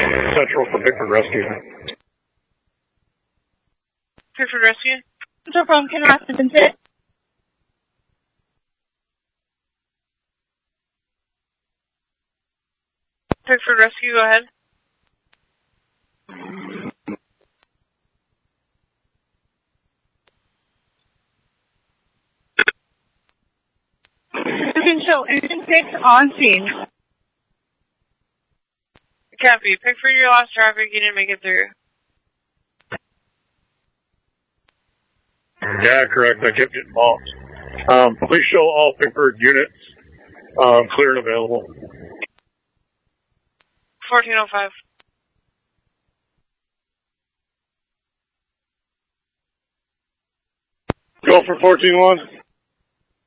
Central for Pickford Rescue. Pickford Rescue? Central from Kinross to Vincent. Pickford Rescue, go ahead. You can show engine 6 on scene. Copy. Pickford, your lost traffic. You didn't make it through. Yeah, correct. I kept getting bombed. Please show all Pickford units clear and available. 1405. Go for 14-1.